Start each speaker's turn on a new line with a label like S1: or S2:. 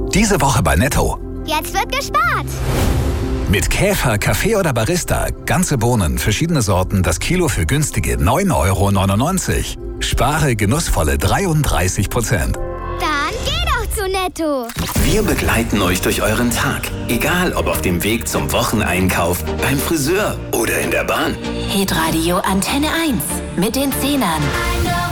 S1: Diese Woche bei Netto.
S2: Jetzt wird gespart.
S1: Mit Käfer, Kaffee oder Barista. Ganze Bohnen, verschiedene Sorten, das Kilo für günstige 9,99 €. Spare genussvolle 33%.
S2: Dann geh doch zu Netto.
S3: Wir begleiten euch durch euren Tag. Egal, ob auf dem Weg zum Wocheneinkauf, beim Friseur oder in der Bahn.
S4: Hitradio Antenne 1 mit den Zehnern.